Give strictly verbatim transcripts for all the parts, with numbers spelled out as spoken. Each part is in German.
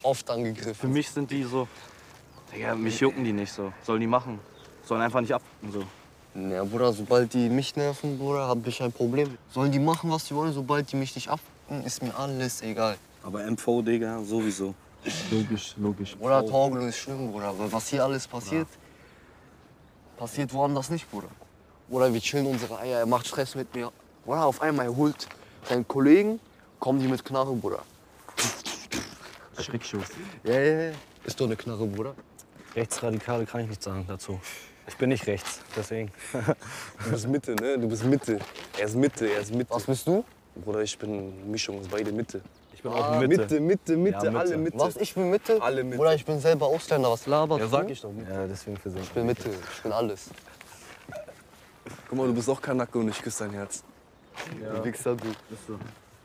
oft angegriffen. Für mich sind die so, Digga, mich jucken die nicht so. Sollen die machen. Sollen einfach nicht ab. So. Ja, Bruder, sobald die mich nerven, Bruder, hab ich ein Problem. Sollen die machen, was sie wollen, sobald die mich nicht abfucken, ist mir alles egal. Aber M V, Digga, sowieso. Logisch, logisch. Bruder, Toggle ist schlimm, Bruder. Aber was hier alles passiert, ja. passiert woanders nicht, Bruder. Oder wir chillen unsere Eier, er macht Stress mit mir. Bruder, auf einmal, er holt seinen Kollegen, kommen die mit Knarre, Bruder. Schreckschuss. Ja, ja, ja. Ist doch eine Knarre, Bruder. Rechtsradikale kann ich nichts sagen dazu. Ich bin nicht rechts, deswegen. Du bist Mitte, ne? Du bist Mitte. Er ist Mitte, er ist Mitte. Was bist du? Bruder, ich bin Mischung, ist beide Mitte. Ich bin Ah, auch Mitte. Mitte, Mitte, Mitte, Ja, Mitte. alle Mitte. Was, ich bin Mitte? Alle Mitte. Bruder, ich bin selber Ausländer, was labert Ja, du? sag ich doch. Mitte. Ja, deswegen für sich. Ich bin Mitte, ich bin alles. Guck mal, du bist auch Kanake und ich küsse dein Herz. Ja. Du Wichser, du. Ist so.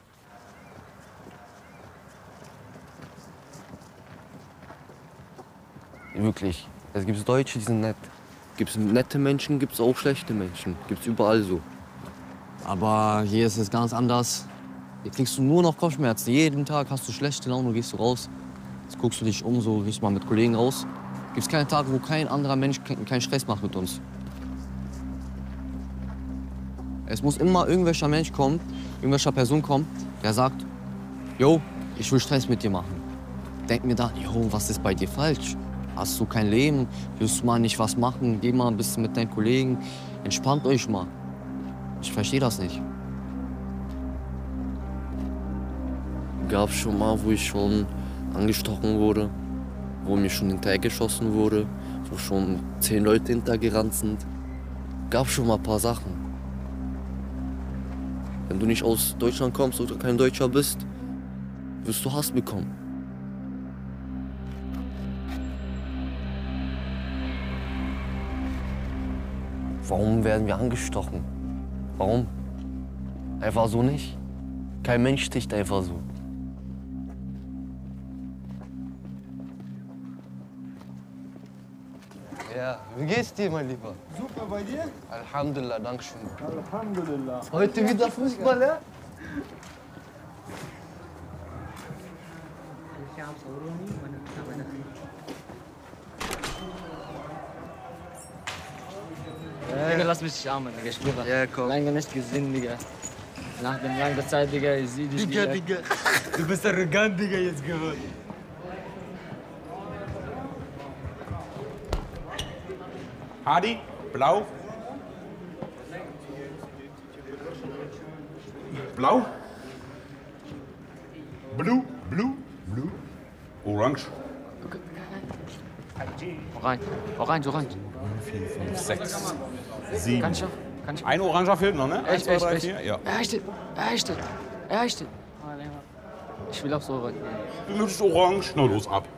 Wirklich. Es gibt Deutsche, die sind nett. Gibt es nette Menschen, gibt es auch schlechte Menschen. Gibt es überall so. Aber hier ist es ganz anders. Hier kriegst du nur noch Kopfschmerzen. Jeden Tag hast du schlechte Laune, gehst du raus. Jetzt guckst du dich um, so gehst mal mit Kollegen raus. Gibt es keinen Tag, wo kein anderer Mensch keinen Stress macht mit uns. Es muss immer irgendwelcher Mensch kommen, irgendwelcher Person kommen, der sagt, yo, ich will Stress mit dir machen. Denk mir dann, yo, was ist bei dir falsch? Hast du kein Leben? Willst du mal nicht was machen? Geh mal ein bisschen mit deinen Kollegen. Entspannt euch mal. Ich verstehe das nicht. Gab schon mal, wo ich schon angestochen wurde, wo mir schon hinterhergeschossen wurde, wo schon zehn Leute hintergerannt sind. Gab schon mal ein paar Sachen. Wenn du nicht aus Deutschland kommst oder kein Deutscher bist, wirst du Hass bekommen. Warum werden wir angestochen? Warum? Einfach so nicht. Kein Mensch sticht einfach so. Ja, wie geht's dir, mein Lieber? Super, bei dir? Alhamdulillah, danke schön. Alhamdulillah. Heute wieder Fußball, ja? Digga, lass mich nicht armen, Digga, ich schwöre. Ja, komm. Lange nicht gesehen, Digga. Nach dem langen Zeit, Digga, ich seh dich, Digga. Digga, du bist arrogant, Digga, jetzt geworden. Hadi, blau. Blau. Blue, blue, blue. Orange. Orange, orange, orange. vier, fünf, sechs, sieben. Kann ich auch? Kann ich? Ein Oranger fehlt noch, ne? Eins, Echt, zwei, echt, drei, echt. vier. Ja. Echt, echt, echt. Ich will auch so orange. Du möchtest orange? Na los, ab.